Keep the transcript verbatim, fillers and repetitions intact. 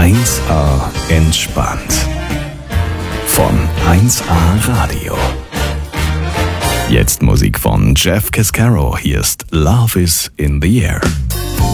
eins A entspannt. Von eins A Radio. Jetzt Musik von Jeff Cascaro. Hier ist Love is in the Air.